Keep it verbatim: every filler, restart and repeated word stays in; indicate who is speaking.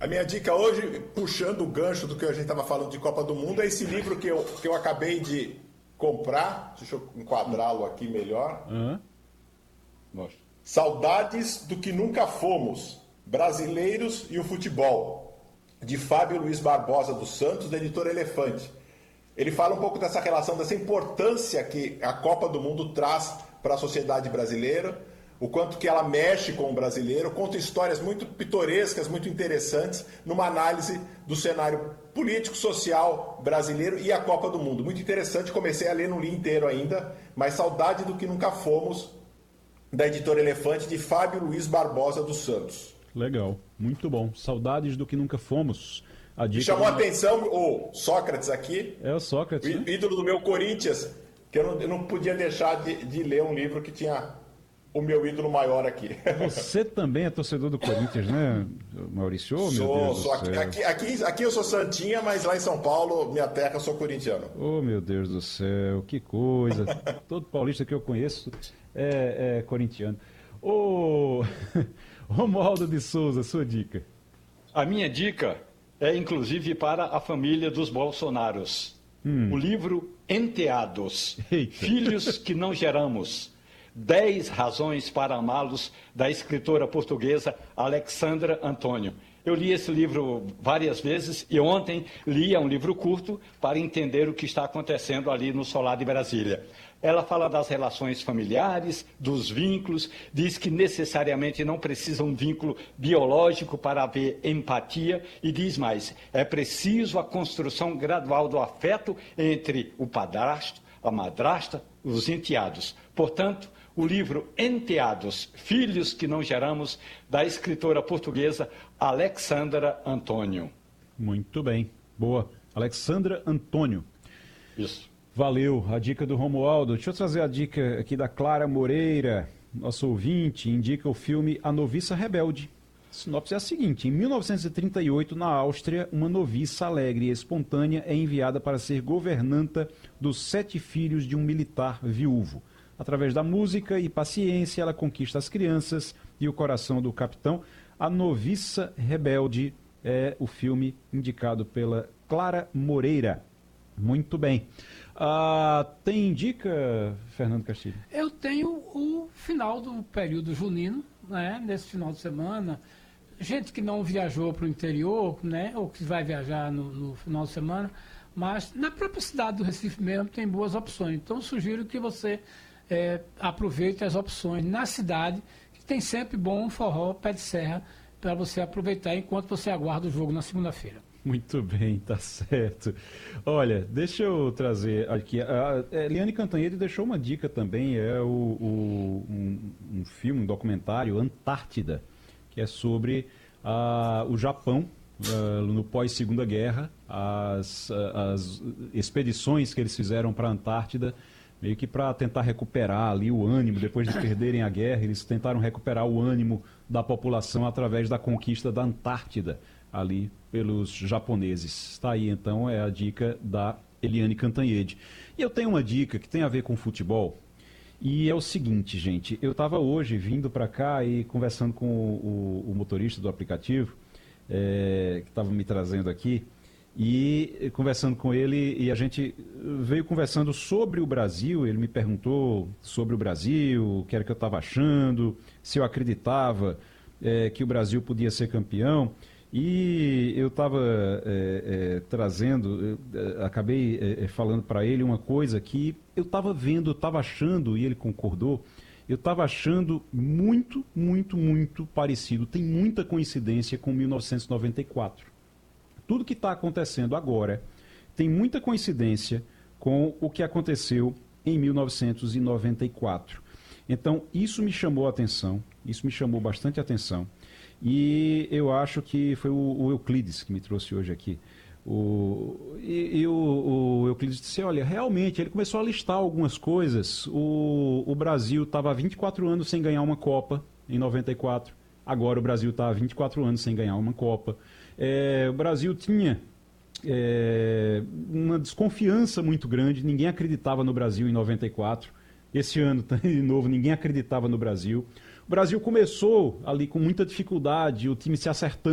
Speaker 1: A minha dica hoje, puxando o gancho do que a gente estava falando de Copa do Mundo, é esse livro que eu, que eu acabei de comprar. Deixa eu enquadrá-lo aqui melhor.
Speaker 2: Uhum.
Speaker 1: Saudades do que nunca fomos, Brasileiros e o Futebol, de Fábio Luiz Barbosa dos Santos, da editora Elefante. Ele fala um pouco dessa relação, dessa importância que a Copa do Mundo traz para a sociedade brasileira, o quanto que ela mexe com o brasileiro, conta histórias muito pitorescas, muito interessantes, numa análise do cenário político, social brasileiro e a Copa do Mundo. Muito interessante, comecei a ler, não li inteiro ainda, mas Saudade do que nunca fomos, da editora Elefante, de Fábio Luiz Barbosa dos Santos.
Speaker 2: Legal, muito bom. Saudades do que nunca fomos. A dica
Speaker 1: Me chamou
Speaker 2: do...
Speaker 1: a atenção o Sócrates aqui.
Speaker 2: É o Sócrates,
Speaker 1: o
Speaker 2: né?
Speaker 1: ídolo do meu Corinthians, que eu não, eu não podia deixar de, de ler um livro que tinha o meu ídolo maior aqui.
Speaker 2: Você também é torcedor do Corinthians, né, Maurício? Oh, meu
Speaker 1: sou,
Speaker 2: Deus
Speaker 1: sou
Speaker 2: do
Speaker 1: aqui,
Speaker 2: céu.
Speaker 1: aqui, aqui, aqui eu sou santinha, mas lá em São Paulo, minha terra, eu sou corintiano.
Speaker 2: Oh, meu Deus do céu, que coisa. Todo paulista que eu conheço é, é corintiano. Ô, Romualdo de Souza, sua dica.
Speaker 3: A minha dica é inclusive para a família dos Bolsonaros. Hum. O livro Enteados, Eita. Filhos que não geramos. Dez razões para amá-los, da escritora portuguesa Alexandra Antônio. Eu li esse livro várias vezes e ontem li, é um livro curto, para entender o que está acontecendo ali no Solar de Brasília. Ela fala das relações familiares, dos vínculos, diz que necessariamente não precisa um vínculo biológico para haver empatia e diz mais, é preciso a construção gradual do afeto entre o padrasto, a madrasta, os enteados. Portanto, o livro Enteados, Filhos que não geramos, da escritora portuguesa Alexandra Antônio.
Speaker 2: Muito bem, boa. Alexandra Antônio.
Speaker 3: Isso.
Speaker 2: Valeu, a dica do Romualdo. Deixa eu trazer a dica aqui da Clara Moreira, nosso ouvinte, indica o filme A Noviça Rebelde. A sinopse é a seguinte: em mil novecentos e trinta e oito, na Áustria, uma noviça alegre e espontânea é enviada para ser governanta dos sete filhos de um militar viúvo. Através da música e paciência, ela conquista as crianças e o coração do capitão. A Noviça Rebelde é o filme indicado pela Clara Moreira. Muito bem. Ah, tem dica, Fernando Castilho?
Speaker 4: Eu tenho o final do período junino, né, nesse final de semana. Gente que não viajou para o interior, né, ou que vai viajar no, no final de semana, mas na própria cidade do Recife mesmo tem boas opções. Então, sugiro que você é, aproveite as opções na cidade, que tem sempre bom forró, pé de serra, para você aproveitar enquanto você aguarda o jogo na segunda-feira.
Speaker 2: Muito bem, tá certo. Olha, deixa eu trazer aqui. A Eliane Cantanhede deixou uma dica também, é o, o, um, um filme, um documentário, Antártida, que é sobre uh, o Japão uh, no pós-Segunda Guerra, as, as expedições que eles fizeram para a Antártida, meio que para tentar recuperar ali o ânimo, depois de perderem a guerra, eles tentaram recuperar o ânimo da população através da conquista da Antártida, ali pelos japoneses. Está aí, então, é a dica da Eliane Cantanhede. E eu tenho uma dica que tem a ver com futebol, e é o seguinte, gente, eu estava hoje vindo para cá e conversando com o, o, o motorista do aplicativo, é, que estava me trazendo aqui, e conversando com ele, e a gente veio conversando sobre o Brasil, ele me perguntou sobre o Brasil, o que era que eu estava achando, se eu acreditava é, que o Brasil podia ser campeão. E eu estava é, é, trazendo, eu, acabei é, falando para ele uma coisa que eu estava vendo, eu estava achando, e ele concordou, eu estava achando muito, muito, muito parecido, tem muita coincidência com mil novecentos e noventa e quatro. Tudo que está acontecendo agora tem muita coincidência com o que aconteceu em mil novecentos e noventa e quatro. Então, isso me chamou a atenção, isso me chamou bastante a atenção. E eu acho que foi o, o Euclides que me trouxe hoje aqui. O, e e o, o Euclides disse, olha, realmente, ele começou a listar algumas coisas. O, o Brasil estava há vinte e quatro anos sem ganhar uma Copa, em noventa e quatro. Agora o Brasil está há vinte e quatro anos sem ganhar uma Copa. É, o Brasil tinha é, uma desconfiança muito grande, ninguém acreditava no Brasil em noventa e quatro. Esse ano, de novo, ninguém acreditava no Brasil. O Brasil começou ali com muita dificuldade, o time se acertando